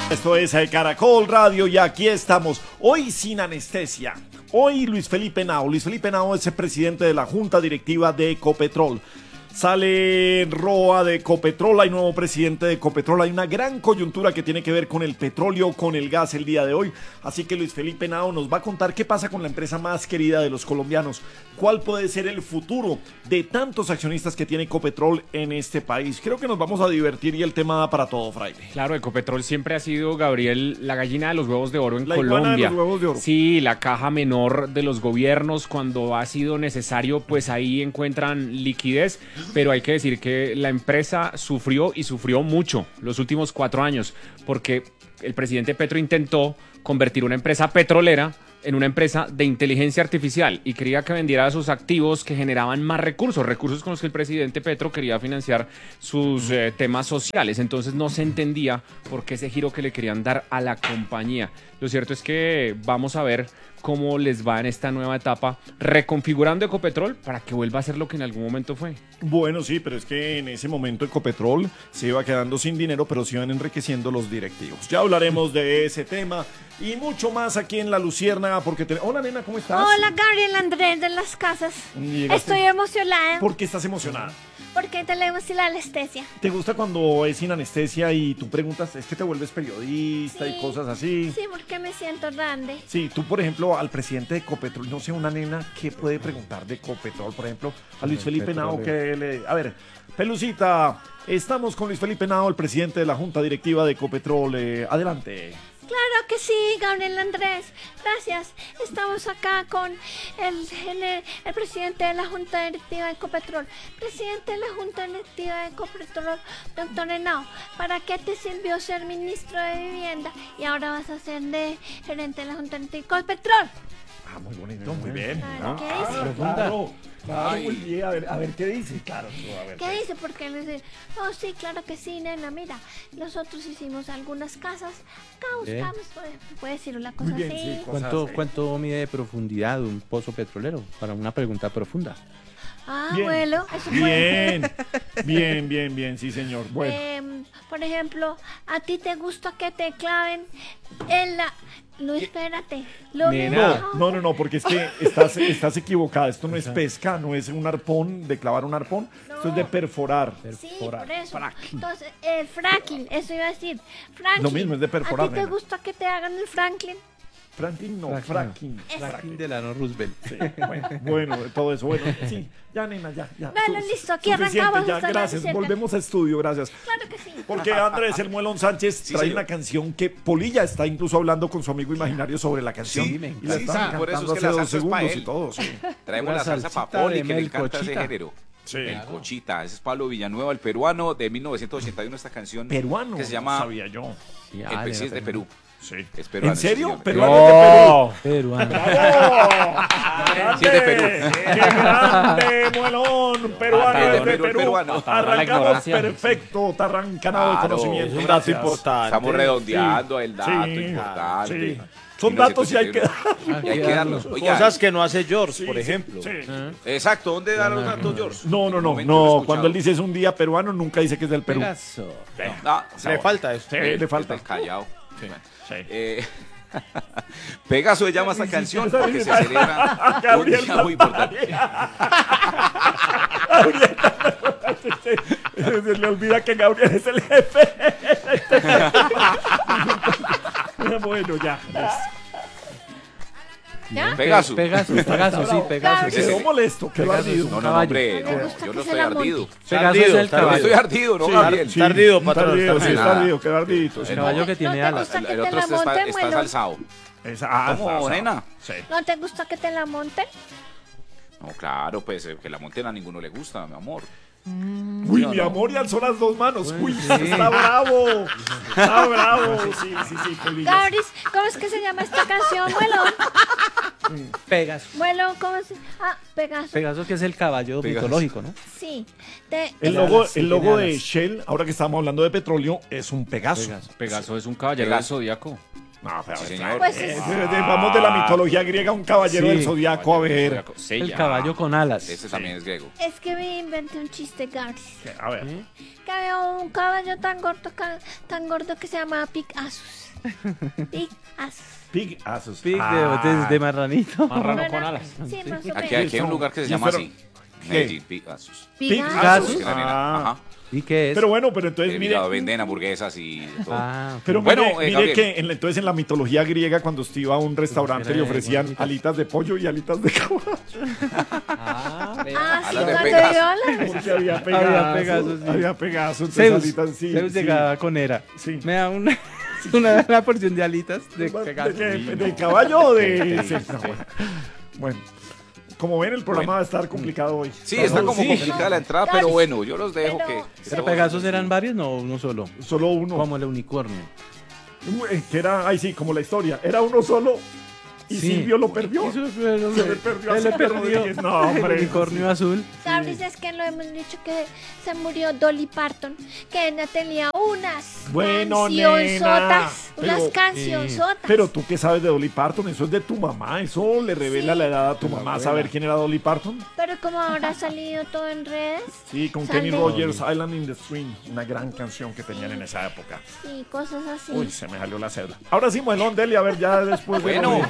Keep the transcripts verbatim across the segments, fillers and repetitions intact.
Esto es eh, Caracol Radio y aquí estamos, hoy sin anestesia. Hoy Luis Felipe Henao. Luis Felipe Henao es el presidente de la Junta Directiva de Ecopetrol. Sale Roa de Ecopetrol, hay nuevo presidente de Ecopetrol, hay una gran coyuntura que tiene que ver con el petróleo, con el gas el día de hoy, así que Luis Felipe Henao nos va a contar qué pasa con la empresa más querida de los colombianos, cuál puede ser el futuro de tantos accionistas que tiene Ecopetrol en este país. Creo que nos vamos a divertir y el tema da para todo, Fraile. Claro, Ecopetrol siempre ha sido, Gabriel, la gallina de los huevos de oro en la Colombia. De los huevos de oro. Sí, la caja menor de los gobiernos cuando ha sido necesario, pues ahí encuentran liquidez. Pero hay que decir que la empresa sufrió y sufrió mucho los últimos cuatro años porque el presidente Petro intentó convertir una empresa petrolera en una empresa de inteligencia artificial y quería que vendiera sus activos que generaban más recursos, recursos con los que el presidente Petro quería financiar sus eh, temas sociales. Entonces no se entendía por qué ese giro que le querían dar a la compañía. Lo cierto es que vamos a ver cómo les va en esta nueva etapa, reconfigurando Ecopetrol para que vuelva a ser lo que en algún momento fue. Bueno, sí, pero es que en ese momento Ecopetrol se iba quedando sin dinero, pero se iban enriqueciendo los directivos. Ya hablaremos de ese tema y mucho más aquí en La Luciérnaga, porque... Te... Hola, nena, ¿cómo estás? Hola, Gabriel Andrés de las Casas. ¿Llegaste? Estoy emocionada. ¿Por qué estás emocionada? Porque tenemos la anestesia. ¿Te gusta cuando es sin anestesia y tú preguntas, es que te vuelves periodista Sí. y cosas así? Sí, porque me siento grande. Sí, tú, por ejemplo, al presidente de Ecopetrol, no sé, una nena, ¿qué puede preguntar de Ecopetrol? Por ejemplo, a Luis Felipe Henao, que le... A ver, Pelucita, estamos con Luis Felipe Henao, el presidente de la Junta Directiva de Ecopetrol. Eh, adelante. Claro que sí, Gabriel Andrés. Gracias. Estamos acá con el, el, el presidente de la Junta Directiva de Ecopetrol. Presidente de la Junta Directiva de Ecopetrol, doctor Henao, ¿para qué te sirvió ser ministro de Vivienda y ahora vas a ser de gerente de la Junta Directiva de Ecopetrol? Ah, muy bonito, muy bien. Claro, ¿qué dice? Claro, claro, claro, muy bien. A ver, a ver, ¿qué dice? Claro, a ver. ¿Qué dice? Porque él dice, oh sí, claro que sí, nena, mira, nosotros hicimos algunas casas, acá buscamos, puede, puede decir una cosa Muy bien, así. sí, ¿Cuánto, sí. ¿Cuánto mide de profundidad un pozo petrolero? Para una pregunta profunda. Ah, Bien. bueno, eso puede Bien, bien, bien, bien, sí, señor. Bueno, Eh, por ejemplo, ¿a ti te gusta que te claven en la... No, espérate. Lo Nena. no, no, no, no, porque es que estás, estás equivocada. Esto no es pesca, no es un arpón, de clavar un arpón. Esto es de perforar. Sí, perforar. por eso. Entonces, el fracking, eso iba a decir. Franklin. Lo mismo, es de perforar, ¿A ti te nena. gusta que te hagan el Franklin? Franklin, no, Fracking. fracking. Franklin Delano Roosevelt. Sí, bueno, bueno, todo eso, bueno, sí, ya, nena, ya, ya. Bueno, Su- listo, aquí suficiente, arrancamos ya, hasta la gracias, receta. volvemos a estudio, gracias. Claro que sí. Porque Andrés, el Muelón Sánchez, trae señor. una canción que Polilla está incluso hablando con su amigo imaginario sobre la canción. Sí, y me la encanta. estaban Sí, por eso cantando es que hace la dos salsa es pa' segundos y él. todo, sí. Traemos Una la salsa salsita Papoli, de que le Mel encanta ese Cochita. género. Sí. El Cochita, ese es Pablo Villanueva, el peruano de mil novecientos ochenta y uno, esta canción. Peruano, Que se llama sabía yo. Sí, El ah, Pez es de nena, Perú. Sí. Es peruano, ¿En sí, serio? señor. ¿Peruano es de Perú? Peruano. ¡Bravo! Sí, es de Perú. ¡Qué grande, Muelón! Peruano Es de es de Perú, el Perú. peruano. La Arrancamos ignorancia. perfecto, tarrancanado de Claro, conocimiento. es un Gracias. dato importante. Estamos redondeando Sí. el dato Sí. importante. Sí. Son datos y hay que Y hay que darlos. Oiga, Cosas que no hace George, Sí, por sí, ejemplo. sí. exacto, ¿dónde dan los datos, George? No, no, Un no, momento no. escuchado. Cuando él dice es un día peruano, nunca dice que es del Perú. Pegaso. Ah, Le falta eso. Sí, le falta. El Callao. Sí. Eh, Pegaso se llama esta canción sí, porque sí. se celebra un Gabriel día muy importante. Se le olvida que Gabriel es el jefe. Bueno, ya. ¿Ya? Pegaso. Pegaso, Pegaso, sí, Pegaso. Ese- Quedó molesto, quedó Pegaso ardido. es No, un no, no, caballo. hombre, No le no, gusta yo que no se estoy la ardido. monte. Pegaso Ardido, es el está Yo no caballo. estoy ardido, ¿no, Sí, Gabriel? sí, Tardido, está patrón, ardido, está sí, está ardido. ardido, quedó ardidito. sí. El caballo que ¿No tiene te alas. gusta El, que el te otro la está, monten, está Muelón? salsado. Esa- ah, ¿Cómo, esa- nena? Sí. ¿No te gusta que te la monten? No, claro, pues eh, que la monten a ninguno le gusta, mi amor. Uy, mi amor, y alzó las dos manos. Uy, está bravo. Está bravo. Sí, sí, sí, Polilla. Gabris, ¿cómo es que se llama esta canción, Muelón? Pegaso. Muelón, ¿cómo se...? Ah, Pegaso. Pegaso que es el caballo Pegaso. mitológico, ¿no? Sí. Te- El te- logo, alas, sí, el logo tiene de alas. Shell, ahora que estamos hablando de petróleo, es un Pegaso. Pegaso. Pegaso es un caballero Pegaso. del Zodíaco. No, pero Sí, a ver, señor. Pues eh, es- de- de- vamos de la mitología griega, un caballero Sí. del zodiaco, a ver. El caballo con alas. Ese también es griego. Es que me inventé un chiste, Gabri. A ver. Que había un caballo tan gordo, ca- tan gordo que se llamaba Picasus. Picasus. Pig Asus. Pig de, Ah. de, de marranito. Marrano Bueno, con alas. Sí, más o Aquí, menos. aquí hay un lugar que se Sí, llama pero- así. ¿Qué? Medellín, Picasus. Picasus. Picasus. Ah. Ajá. ¿Y qué es? Pero bueno, pero entonces Eh, mire. mira, venden hamburguesas y de todo. Ah, ok. Pero Bueno, mire, eh, mire Gabriel. que en la- entonces en la mitología griega cuando usted iba a un restaurante Era le de ofrecían gorditas. alitas de pollo y alitas de caballo Ah, sí, Alas de cuando Pegaso. dio alas. porque había Pegaso, Había Pegaso, sí. había Pegaso, entonces Zeus, alitas sí, Zeus sí. llegaba con era. Sí. Me da una, una, una porción de alitas de ¿De, Pegaso. qué? ¿De caballo o de...? Sí, no, bueno. Bueno, como ven el programa Bueno. va a estar complicado hoy. Sí, está como Sí. complicada la entrada, Gaby, pero bueno, yo los dejo pero- que... ¿Pero que Pegasos todo- eran varios? No, uno solo. Solo uno. Como el unicornio. Eh, Que era, ay sí, como la historia. Era uno solo y Sí. Silvio lo perdió. Eso fue lo Se que- le perdió a se le Silvio perdió. Rodríguez. No, hombre. El unicornio azul. Gabri, es que lo hemos dicho que se murió Dolly Parton, que ella tenía unas Bueno, cancionzotas, nena, unas pero- cancionzotas. Pero tú qué sabes de Dolly Parton, eso es de tu mamá, eso le revela Sí. la edad a tu mamá, saber quién era Dolly Parton. Pero como ahora ha salido todo en redes, Sí, con Sale. Kenny Rogers, Island in the Stream, una gran canción que tenían en esa época. y cosas así. Uy, se me salió la cédula. Ahora sí, Muelón, Deli, a ver, ya después de... Bueno,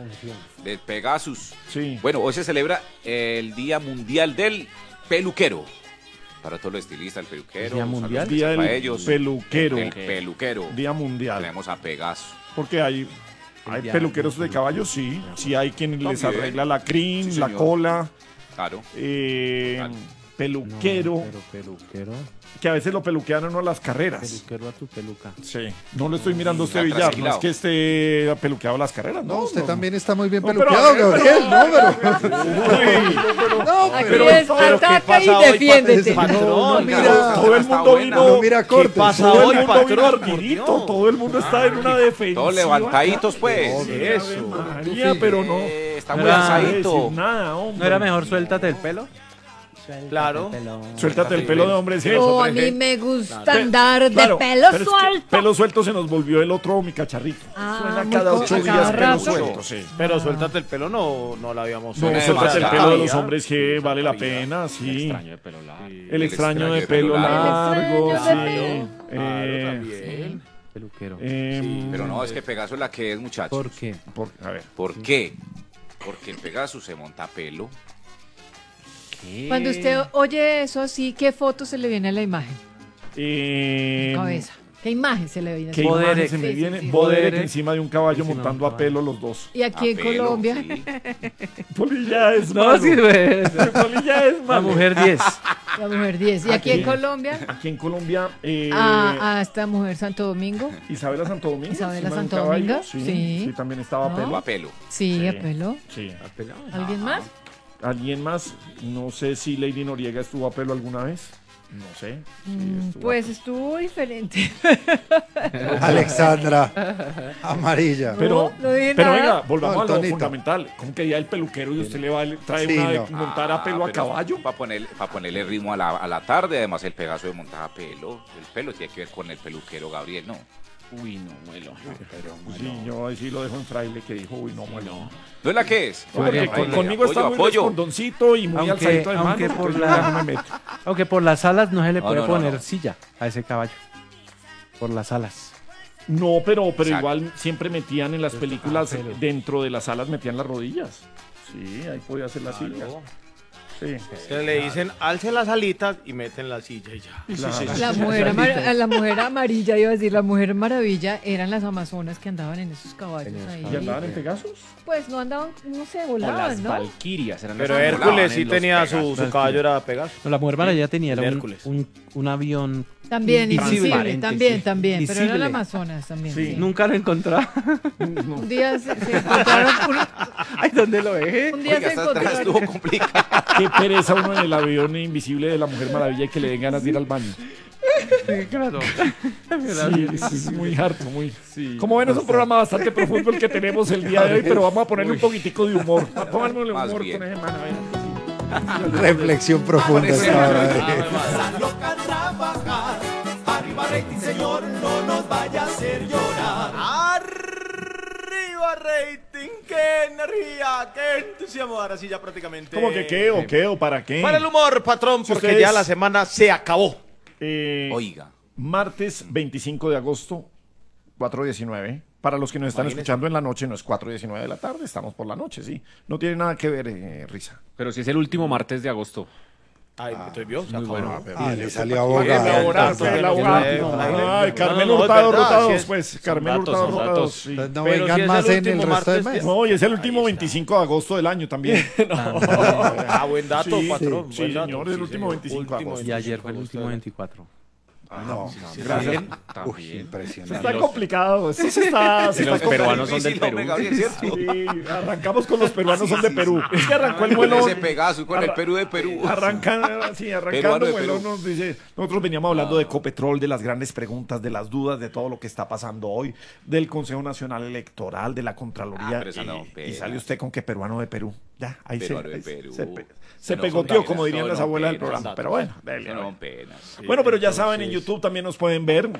de Pegasus. Sí. Bueno, hoy se celebra el Día Mundial del Peluquero. Para todos los estilistas, el peluquero. ¿Día un saludo mundial? especial Día para del ellos. peluquero. El peluquero. Día mundial. Tenemos a Pegasus. Porque hay, hay día peluqueros del de caballos, sí. Sí hay quien les También. arregla la crin, Sí, la señor. cola. Claro. eh, Claro. peluquero, No, pero peluquero. que a veces lo peluquean a uno a las carreras. Peluquero a tu peluca. Sí. No lo estoy mirando a usted, Está Villar. No es trasquilado. que esté peluqueado a las carreras, ¿no? No, usted no, también está muy bien No, pero peluqueado, a ver, Gabriel. No, pero. Uy, No, Aquí pero. es, pero ¿qué ataca pasa y hoy, defiéndete. patrón? no, mira, mira, todo el está mundo buena. vino. No, mira, cortes. pasa Todo todo el el mundo mundo vino vino ardidito, todo el mundo está en una defensiva. Todos levantaditos, pues. Eso. María, pero no. Eh, está No muy era- No voy a alzadito. decir nada, hombre. ¿No era mejor suéltate el pelo? Claro. Suéltate el pelo de hombre. sí, Oh, eso, a tres mí G. me gusta Pe- andar de claro, pelo pero es que suelto. Pelo suelto se nos volvió el otro mi cacharrito. Ah, Suena muy cada poco, ocho a días cada pelo rato. suelto, sí. Pero suéltate el pelo, no, no la habíamos No, Suena suéltate el demasiado. pelo de los hombres que vale la pena, El sí. extraño de pelo largo. El extraño de pelo El largo, extraño de sí. pelo. Eh, Bien. Peluquero. eh, Pero no, es que Pegasus es la que es, muchachos. ¿Por qué? por- a ver. ¿Por qué? Porque en Pegasus se monta pelo. Cuando usted oye eso así, ¿qué foto se le viene a la imagen? Eh, Cabeza. ¿Qué imagen se le viene? ¿Qué Boderek. imagen se me Sí, sí, viene? sí. Boderek Boderek encima de un caballo encima de un montando a caballo. pelo los dos. Y aquí A en pelo, Colombia, sí. Polilla es No, malo. sí, güey. Polilla es La malo. mujer diez. la mujer diez. Y aquí en Colombia, Aquí en Colombia, eh, a, a esta mujer Santo Domingo. Isabela Santo Domingo. Isabela encima de un Santo caballo, Domingo, Sí, sí. sí, también estaba a No. pelo. A pelo. Sí, Sí. a pelo. Sí. ¿Alguien más? ¿Alguien más? No sé si Lady Noriega estuvo a pelo alguna vez. No sé. Sí, Mm, estuvo a Pues estuvo diferente. Alexandra. Amarilla. Pero, No, no dije pero nada. venga, volvamos No, a lo Tonito. fundamental. ¿Cómo que ya el peluquero y usted le va, le trae Sí, una de no. montar a pelo a caballo? Para poner, para ponerle ritmo a la, a la tarde, además el Pegaso de montar a pelo. El pelo tiene que ver con el peluquero Gabriel, ¿no? Uy, no, muelo. Pero Sí, muelo. yo ahí sí lo dejo en fraile que dijo, uy, no, muelo. ¿No es la que es? Porque Vale, con- vale, conmigo está apoyo, muy apoyo. respondoncito y muy Aunque- alzadito de mano. aunque por entonces la- yo no me meto. Aunque por las alas no se le No, puede no, no, poner no. silla a ese caballo. Por las alas. No, pero, pero Exacto. igual siempre metían en las películas, pero- dentro de las salas metían las rodillas. Sí, ahí podía hacer la silla. Sí. Se le dicen, alce las alitas y meten la silla y ya. Claro. La mujer, amar- la mujer amarilla, iba a decir, la mujer maravilla, eran las amazonas que andaban en esos caballos ahí. ¿Y andaban en Pegasus? Pues no andaban, no sé, O las volaban, ¿no? valquirias eran Pero las que Hércules volaban sí en los tenía su, Pegasus. su caballo, era Pegaso. No, la mujer maravilla tenía era un, Hércules. un, un avión. También, Invisible. invisible, también, Sí. también, pero eran Visible. amazonas también. Sí. sí. Nunca lo encontraba. Un día se, se encontraron, Ay, ¿dónde lo dejé? un día Oiga, se esta atrás encontraron, estuvo complicado. Qué pereza uno en el avión invisible de la Mujer Maravilla y que le den ganas de ir al baño. Sí, claro. Sí, es, es muy harto, muy. Como ven, es un programa bastante profundo el que tenemos el día de hoy, pero vamos a ponerle un poquitico de humor. Pónganle humor Más con bien. ese man. a ver. Reflexión profunda esta hora. Loca trabajar, arriba rating señor, no nos vaya a hacer llorar. rating! ¡Qué energía! ¡Qué entusiasmo! Ahora sí, ya prácticamente. ¿Cómo que qué o qué o para qué? Para el humor, patrón, Si porque ustedes- ya la semana se acabó. Eh, Oiga. Martes veinticinco de agosto, cuatro diecinueve. Para los que nos están Imagínese. escuchando en la noche, no es cuatro diecinueve de la tarde, estamos por la noche, sí. No tiene nada que ver, eh, Risa. Pero si es el último martes de agosto. Ay, estoy vio, se muy acabó. bueno. Ah, le salió Págueme abogado. ahora, tanto, el no, abogado. no, no, Ay, no, Carmen no, no, Hurtado es verdad, rotados, sí es- pues. Carmen datos, Hurtado son rotados. datos. Sí. Entonces no Pero si vengan es más el en el último resto de martes mes. de- No, y es el último veinticinco de agosto del año también. Ah, buen dato, Sí, patrón. sí, buen dato. señor, el Sí, último señor. veinticinco de agosto. Y ayer fue el último veinticuatro. No, Gracias. Uy, También. impresionante. Está complicado, esto se está... se Y los está peruanos son Difícil, del Perú. hombre, Gabriel, ¿cierto? Sí, arrancamos con los peruanos son de sí, Perú. Es que arrancó el Con vuelo... ese Pegaso y con el Arra- Perú de Perú. Arrancan, sí, Peruano arrancando de vuelo Perú. nos dice, nosotros veníamos hablando de Copetrol, de las grandes preguntas, de las dudas, de todo lo que está pasando hoy, del Consejo Nacional Electoral, de la Ah, Contraloría, pero esa no, y, y pena. sale usted con que peruano de Perú. Ya, ahí se, Peruano de ahí se- Perú. se, pe- Eso se no pegoteó, son como penas, dirían no, las no, abuelas del penas, programa. datos. Pero bueno, dele, Eso a no ver. son penas. Bueno, pero ya saben, en entonces- YouTube también nos pueden ver.